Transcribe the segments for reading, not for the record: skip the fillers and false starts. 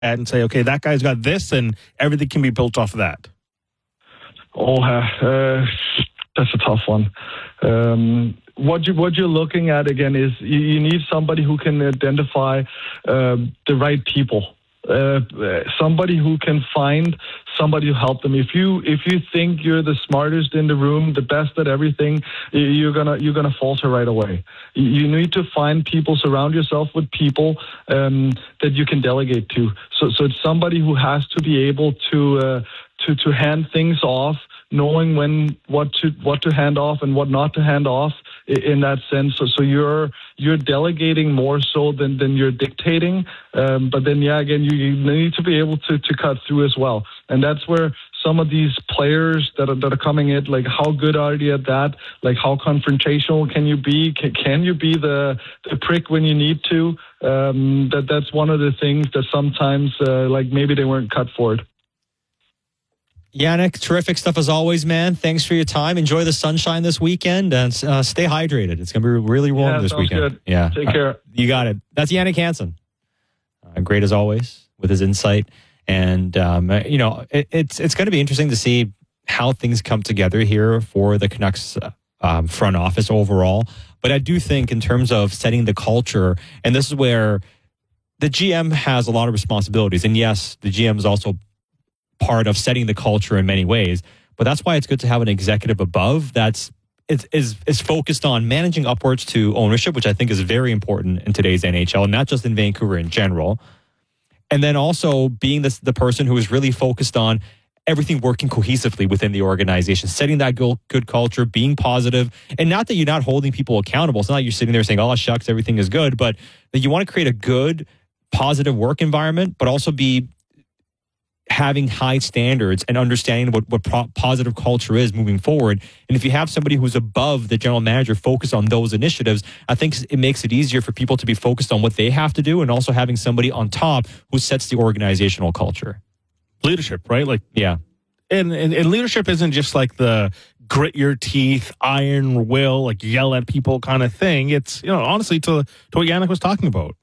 and say, okay, that guy's got this, and everything can be built off of that? That's a tough one. What you're looking at again is you need somebody who can identify the right people. Somebody who can find somebody to help them. If you think you're the smartest in the room, the best at everything, you're gonna falter right away. You need to find people, surround yourself with people that you can delegate to. So it's somebody who has to be able to hand things off, knowing what to hand off and what not to hand off in that sense. So you're delegating more so than you're dictating. But then, again, you need to be able to cut through as well. And that's where some of these players that are coming in, like, how good are they at that? Like, how confrontational can you be? Can you be the prick when you need to? That's one of the things that sometimes, maybe they weren't cut for it. Yannick, terrific stuff as always, man. Thanks for your time. Enjoy the sunshine this weekend and stay hydrated. It's going to be really warm this weekend. Good. Yeah, take care. You got it. That's Yannick Hansen. Great as always with his insight. And, it's going to be interesting to see how things come together here for the Canucks front office overall. But I do think in terms of setting the culture, and this is where the GM has a lot of responsibilities. And yes, the GM is also part of setting the culture in many ways, but that's why it's good to have an executive above that's is focused on managing upwards to ownership, which I think is very important in today's NHL, not just in Vancouver in general. And then also being the person who is really focused on everything working cohesively within the organization, setting that good culture, being positive, and not that you're not holding people accountable. It's not like you're sitting there saying, oh, shucks, everything is good, but that you want to create a good, positive work environment, but also be having high standards and understanding what positive culture is moving forward. And if you have somebody who's above the general manager focused on those initiatives, I think it makes it easier for people to be focused on what they have to do, and also having somebody on top who sets the organizational culture. Leadership, right? Yeah. And leadership isn't just like the grit your teeth, iron will, yell at people kind of thing. It's, honestly, to what Yannick was talking about.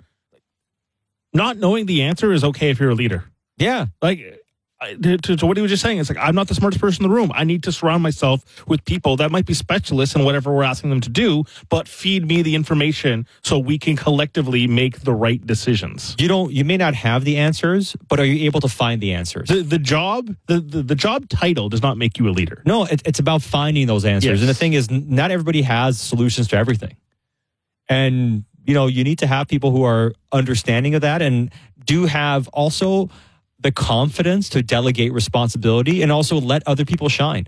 Not knowing the answer is okay if you're a leader. Yeah. To what he was just saying, it's I'm not the smartest person in the room. I need to surround myself with people that might be specialists in whatever we're asking them to do, but feed me the information so we can collectively make the right decisions. You may not have the answers, but are you able to find the answers? The job title does not make you a leader. No, it's about finding those answers. Yes. And the thing is, not everybody has solutions to everything. And, you need to have people who are understanding of that and do have also the confidence to delegate responsibility and also let other people shine.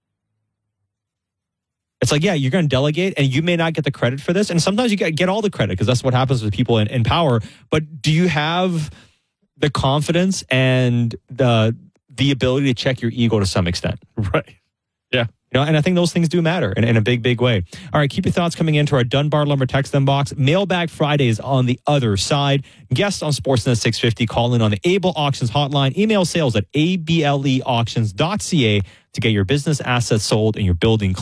It's you're going to delegate and you may not get the credit for this. And sometimes you get all the credit because that's what happens with people in power. But do you have the confidence and the ability to check your ego to some extent? Right. Yeah. And I think those things do matter in a big, big way. All right, keep your thoughts coming into our Dunbar Lumber text inbox. Mailbag Friday is on the other side. Guests on Sportsnet 650, call in on the Able Auctions hotline. Email sales at ableauctions.ca to get your business assets sold and your building